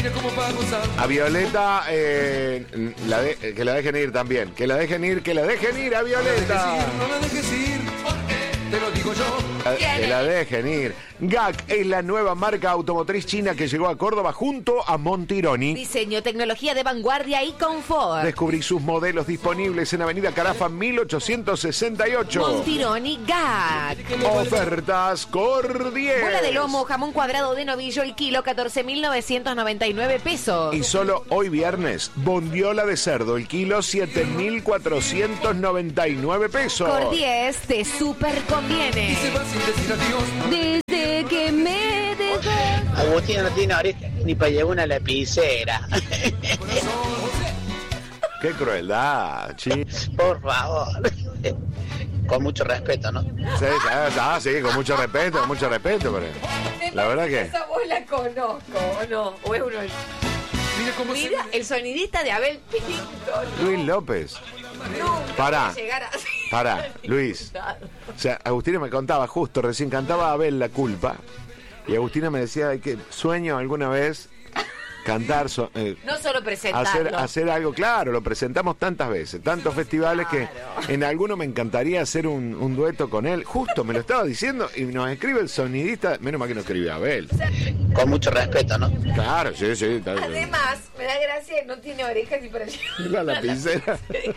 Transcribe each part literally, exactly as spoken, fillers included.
A Violeta, eh, la de, que la dejen ir también. Que la dejen ir, que la dejen ir a Violeta. No la dejes ir, te lo digo yo. Que la dejen ir. G A C es la nueva marca automotriz china que llegó a Córdoba junto a Montironi. Diseño, tecnología de vanguardia y confort. Descubrí sus modelos disponibles en Avenida Carafa mil ochocientos sesenta y ocho. Montironi G A C. Ofertas Cordies. Bola de lomo, jamón cuadrado de novillo, el kilo, catorce mil novecientos noventa y nueve pesos. Y solo hoy viernes, bondiola de cerdo, el kilo, siete mil cuatrocientos noventa y nueve pesos. Cordies te super conviene. Desde que me dejó. Agustín no tiene oreja ni para llevar una lapicera. Qué crueldad, chicos. Por favor. Con mucho respeto, ¿no? Sí, ah, sí, con mucho respeto, con mucho respeto. Pero la verdad que... Esa voz la conozco, ¿o no? ¿O es uno? Mira cómo Mira, se... el sonidista de Abel Pinto. ¿No? Luis López. Nunca Pará, puede llegar así. pará, Luis. O sea, Agustina me contaba justo, recién cantaba Abel La Culpa. Y Agustina me decía que sueño alguna vez cantar, so, eh, No solo presentarlo. hacer, hacer algo, claro, lo presentamos tantas veces, tantos festivales Claro. que en alguno me encantaría hacer un, un dueto con él. Justo me lo estaba diciendo y nos escribe el sonidista, menos mal que no escribe Abel. Con mucho respeto, ¿no? Claro, sí, sí. Está bien. Además, me da gracia, no tiene orejas y para La lapicera.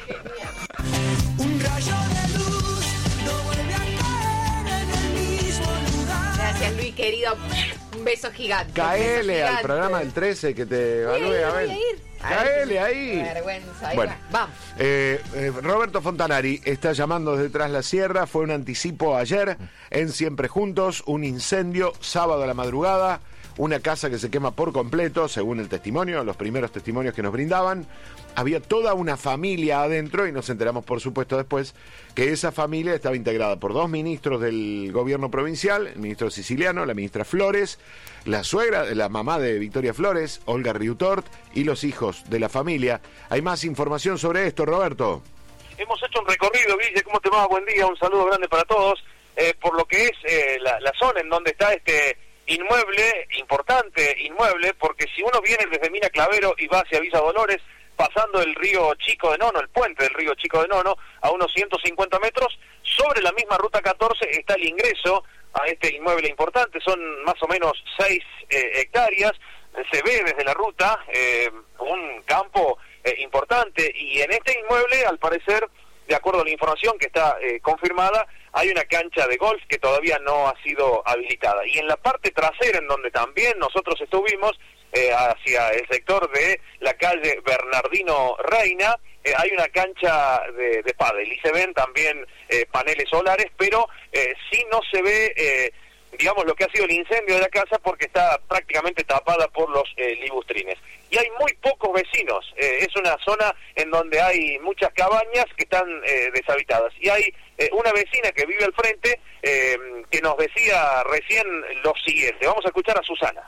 Un rayo de luz no vuelve a caer en el mismo lugar. Gracias, Luis, querido. Un beso gigante. Caele un beso al gigante. programa del trece que te Voy a evalúe ir, Abel. voy a ir. Caele ahí. Qué vergüenza. Ahí Bueno, va. Vamos. eh, eh, Roberto Fontanari está llamando desde Tras la Sierra. Fue un anticipo ayer en Siempre Juntos. Un incendio sábado a la madrugada. Una casa que se quema por completo, según el testimonio, los primeros testimonios que nos brindaban. Había toda una familia adentro y nos enteramos, por supuesto, después que esa familia estaba integrada por dos ministros del gobierno provincial, el ministro siciliano, la ministra Flores, la suegra, la mamá de Victoria Flores, Olga Riutort, y los hijos de la familia. Hay más información sobre esto, Roberto. Hemos hecho un recorrido, Guille, ¿cómo te va? Buen día, un saludo grande para todos. Eh, por lo que es eh, la, la zona en donde está este inmueble, importante inmueble, porque si uno viene desde Mina Clavero y va hacia Villa Dolores, pasando el río Chico de Nono, el puente del río Chico de Nono, a unos ciento cincuenta metros, sobre la misma ruta catorce está el ingreso a este inmueble importante, son más o menos seis eh, hectáreas, se ve desde la ruta eh, un campo eh, importante, y en este inmueble, al parecer, de acuerdo a la información que está eh, confirmada, hay una cancha de golf que todavía no ha sido habilitada. Y en la parte trasera, en donde también nosotros estuvimos, eh, hacia el sector de la calle Bernardino Reina, eh, hay una cancha de, de pádel, y se ven también eh, paneles solares, pero eh, sí no se ve, eh, digamos, lo que ha sido el incendio de la casa, porque está prácticamente tapada por los eh, libustrines. Y hay muy pocos vecinos, eh, es una zona en donde hay muchas cabañas que están eh, deshabitadas, y hay eh, una vecina que vive al frente eh, que nos decía recién lo siguiente. Vamos a escuchar a Susana.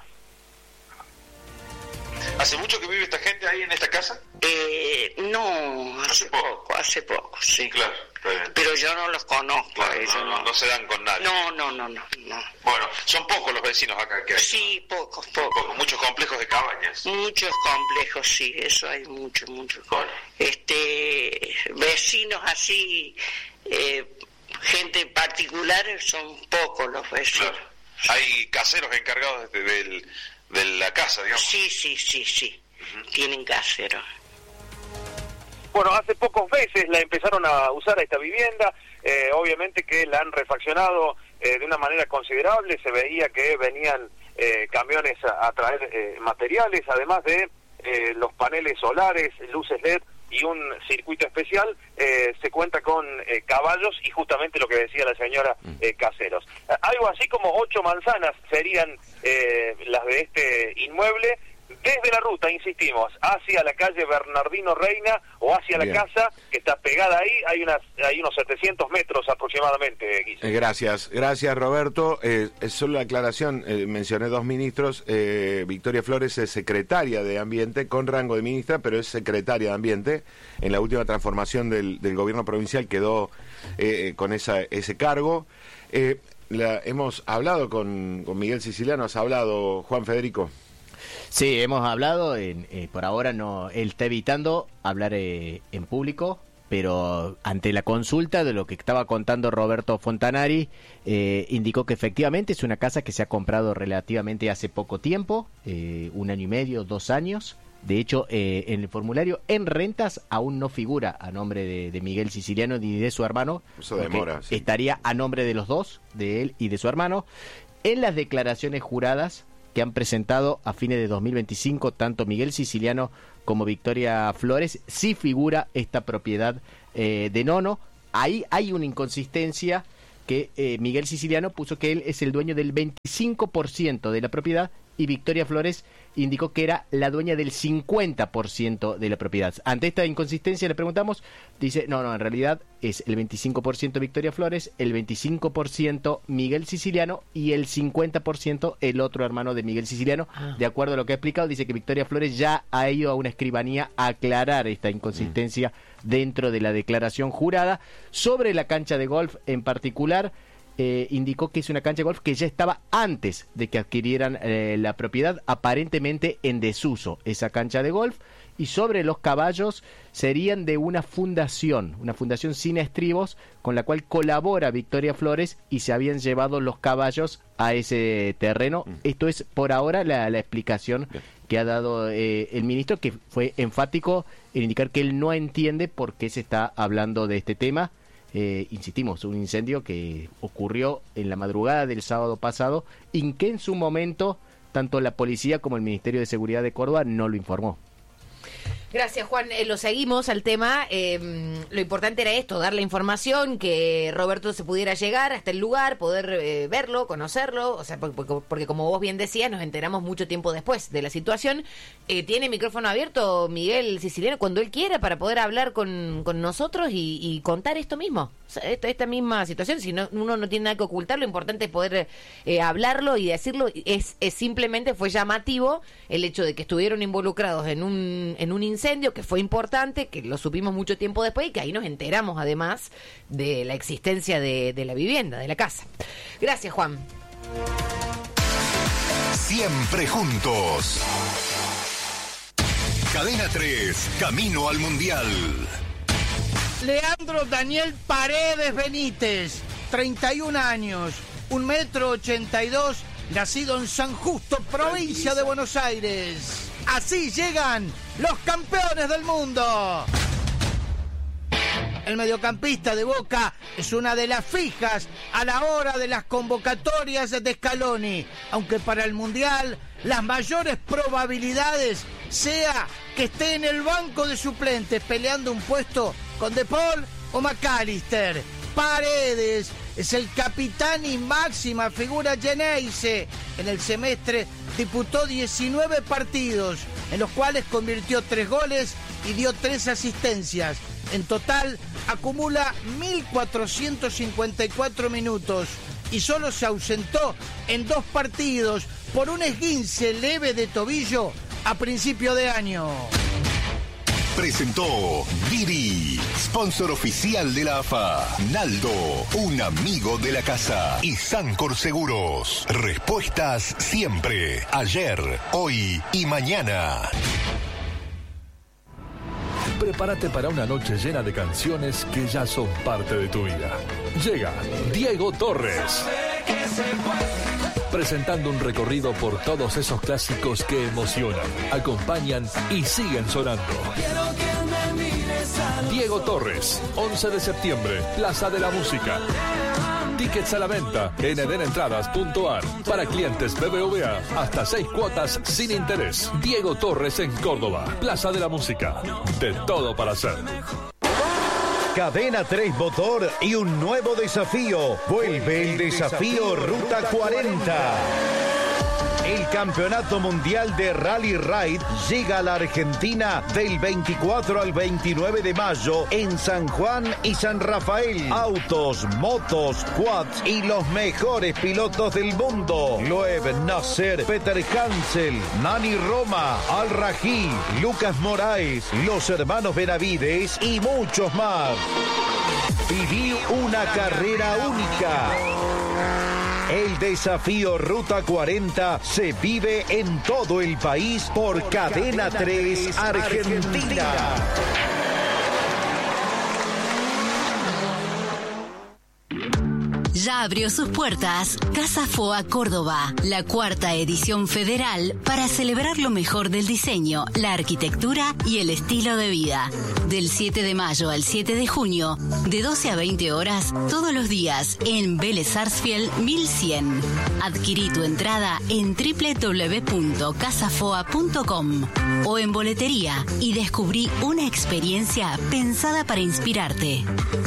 ¿Hace mucho que vive esta gente ahí en esta casa? Eh, no, hace, Hace poco. poco, hace poco, sí. Claro, está bien. Pero yo no los conozco. Claro, ellos no, no, no se dan con nadie. No, no, no, no, no. Bueno, son pocos los vecinos acá que hay. Sí, pocos, Son pocos. pocos, muchos complejos de cabañas. Muchos complejos, sí, eso hay mucho, mucho. Bueno. Este, vecinos así, eh, gente particular, son pocos los vecinos. Claro. Hay caseros encargados de, del- de la casa, digamos. Sí, sí, sí, sí, tienen casero. Bueno, hace pocos meses la empezaron a usar a esta vivienda, eh, obviamente que la han refaccionado eh, de una manera considerable, se veía que venían eh, camiones a, a traer eh, materiales, además de eh, los paneles solares, luces L E D y un circuito especial, eh, se cuenta con eh, caballos y justamente lo que decía la señora, eh, caseros. Eh, algo así como ocho manzanas serían eh, las de este inmueble. Desde la ruta, insistimos, hacia la calle Bernardino Reina o hacia la Bien. casa que está pegada ahí, hay unas hay unos setecientos metros aproximadamente, Guille. Eh, gracias, gracias Roberto. Eh, es solo la aclaración, eh, mencioné dos ministros. Eh, Victoria Flores es secretaria de Ambiente, con rango de ministra, pero es secretaria de Ambiente. En la última transformación del, del gobierno provincial quedó eh, con esa, ese cargo. Eh, la, hemos hablado con, con Miguel Siciliano, has hablado, Juan Federico. Sí, hemos hablado, en, eh, por ahora no, él está evitando hablar eh, en público, pero ante la consulta de lo que estaba contando Roberto Fontanari, eh, indicó que efectivamente es una casa que se ha comprado relativamente hace poco tiempo, eh, un año y medio, dos años. De hecho, eh, en el formulario en rentas aún no figura a nombre de, de Miguel Siciliano ni de su hermano. Eso demora, sí. Estaría a nombre de los dos, de él y de su hermano. En las declaraciones juradas que han presentado a fines de dos mil veinticinco, tanto Miguel Siciliano como Victoria Flores, sí figura esta propiedad eh, de Nono. Ahí hay una inconsistencia que eh, Miguel Siciliano puso que él es el dueño del veinticinco por ciento de la propiedad y Victoria Flores indicó que era la dueña del cincuenta por ciento de la propiedad. Ante esta inconsistencia le preguntamos, dice, no, no, en realidad es el veinticinco por ciento Victoria Flores, el veinticinco por ciento Miguel Siciliano y el cincuenta por ciento el otro hermano de Miguel Siciliano. Ah. De acuerdo a lo que ha explicado, dice que Victoria Flores ya ha ido a una escribanía a aclarar esta inconsistencia mm. dentro de la declaración jurada. Sobre la cancha de golf en particular, Eh, indicó que es una cancha de golf que ya estaba antes de que adquirieran eh, la propiedad, aparentemente en desuso esa cancha de golf. Y sobre los caballos, serían de una fundación, una fundación sin estribos, con la cual colabora Victoria Flores, y se habían llevado los caballos a ese terreno. Mm. Esto es por ahora la, la explicación Bien. que ha dado eh, el ministro, que fue enfático en indicar que él no entiende por qué se está hablando de este tema. Eh, insistimos, un incendio que ocurrió en la madrugada del sábado pasado y que en su momento tanto la policía como el Ministerio de Seguridad de Córdoba no lo informó. Gracias, Juan. Eh, lo seguimos al tema. Eh, lo importante era esto, dar la información, que Roberto se pudiera llegar hasta el lugar, poder eh, verlo, conocerlo, o sea, porque, porque como vos bien decías, nos enteramos mucho tiempo después de la situación. Eh, tiene micrófono abierto Miguel Siciliano cuando él quiera para poder hablar con, con nosotros y, y contar esto mismo, o sea, esta, esta misma situación. Si no, uno no tiene nada que ocultar, lo importante es poder eh, hablarlo y decirlo. Es, es simplemente fue llamativo el hecho de que estuvieron involucrados en un, en un incendio que fue importante, que lo supimos mucho tiempo después y que ahí nos enteramos además de la existencia de, de la vivienda, de la casa. Gracias, Juan. Siempre juntos. Cadena tres, camino al Mundial. Leandro Daniel Paredes Benítez, treinta y un años, un metro ochenta y dos, nacido en San Justo, provincia de Buenos Aires. Así llegan los campeones del mundo. El mediocampista de Boca es una de las fijas a la hora de las convocatorias de Scaloni, aunque para el Mundial las mayores probabilidades sea que esté en el banco de suplentes peleando un puesto con De Paul o McAllister. Paredes es el capitán y máxima figura Geneise. En el semestre disputó diecinueve partidos, en los cuales convirtió tres goles y dio tres asistencias. En total acumula mil cuatrocientos cincuenta y cuatro minutos y solo se ausentó en dos partidos por un esguince leve de tobillo a principio de año. Presentó Diri, sponsor oficial de la A F A. Naldo, un amigo de la casa. Y Sancor Seguros. Respuestas siempre. Ayer, hoy y mañana. Prepárate para una noche llena de canciones que ya son parte de tu vida. Llega Diego Torres, presentando un recorrido por todos esos clásicos que emocionan, acompañan y siguen sonando. Diego Torres, once de septiembre, Plaza de la Música. Tickets a la venta en eden entradas punto a r. Para clientes B B V A, hasta seis cuotas sin interés. Diego Torres en Córdoba, Plaza de la Música. De todo para hacer. Cadena tres Motor y un nuevo desafío. Vuelve el desafío Ruta cuarenta. El Campeonato Mundial de Rally Ride llega a la Argentina del veinticuatro al veintinueve de mayo en San Juan y San Rafael. Autos, motos, quads y los mejores pilotos del mundo. Loeb Nasser, Peter Hansel, Nani Roma, Al Rají, Lucas Moraes, los hermanos Benavides y muchos más. Viví una carrera única. El desafío Ruta cuarenta se vive en todo el país por, por Cadena, Cadena tres Argentina. Argentina. Ya abrió sus puertas Casa Foa Córdoba, la cuarta edición federal para celebrar lo mejor del diseño, la arquitectura y el estilo de vida. Del siete de mayo al siete de junio, de doce a veinte horas, todos los días en Vélez Sarsfield mil cien. Adquirí tu entrada en doble u doble u doble u punto casafoa punto com o en boletería y descubrí una experiencia pensada para inspirarte.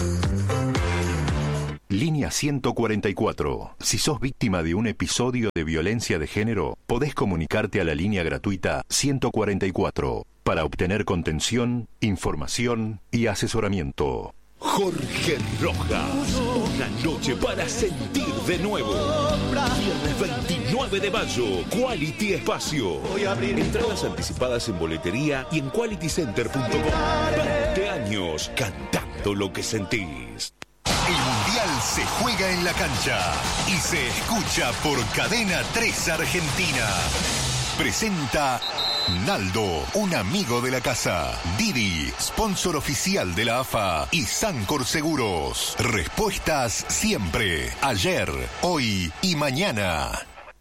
Línea ciento cuarenta y cuatro. Si sos víctima de un episodio de violencia de género, podés comunicarte a la línea gratuita ciento cuarenta y cuatro para obtener contención, información y asesoramiento. Jorge Rojas, una noche para sentir de nuevo. Viernes veintinueve de mayo, Quality Espacio. Entradas anticipadas en boletería y en quality center punto com. veinte años cantando lo que sentís. El Mundial se juega en la cancha y se escucha por Cadena tres Argentina. Presenta Naldo, un amigo de la casa. Didi, sponsor oficial de la A F A. Y Sancor Seguros. Respuestas siempre. Ayer, hoy y mañana.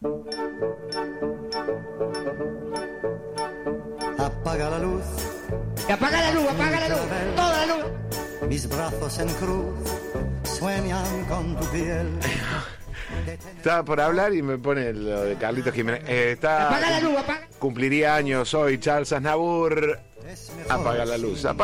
Apaga la luz. Apaga la luz, apaga la luz. Toda la luz. Mis brazos en cruz sueñan con tu piel. Estaba por hablar y me pone lo de Carlitos Jiménez. Eh, está, apaga la luz, apaga. Cumpliría años hoy Charles Aznavour. Apaga la luz. Apaga